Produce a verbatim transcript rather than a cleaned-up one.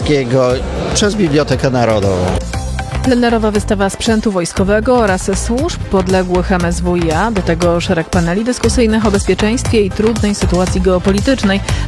Piłsudskiego przez Bibliotekę Narodową. Plenerowa wystawa sprzętu wojskowego oraz służb podległych M S W i A, do tego szereg paneli dyskusyjnych o bezpieczeństwie i trudnej sytuacji geopolitycznej.